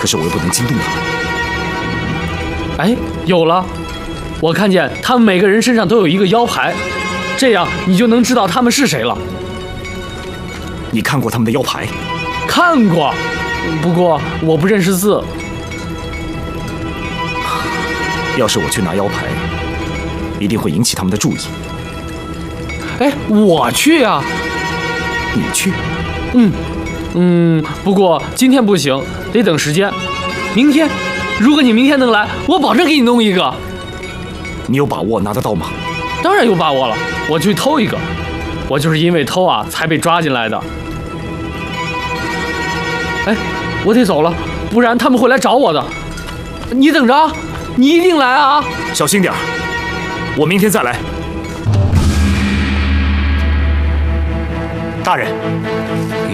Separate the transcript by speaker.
Speaker 1: 可是我又不能惊动他们。
Speaker 2: 哎，有了！我看见他们每个人身上都有一个腰牌，这样你就能知道他们是谁了。
Speaker 1: 你看过他们的腰牌？
Speaker 2: 看过，不过我不认识字。
Speaker 1: 要是我去拿腰牌，一定会引起他们的注意。
Speaker 2: 哎，我去呀！
Speaker 1: 你去？
Speaker 2: 不过今天不行，得等时间。明天，如果你明天能来，我保证给你弄一个。
Speaker 1: 你有把握拿得到吗？
Speaker 2: 当然有把握了，我去偷一个。我就是因为偷啊，才被抓进来的。哎，我得走了，不然他们会来找我的。你等着啊，你一定来啊！
Speaker 1: 小心点儿，我明天再来。大人。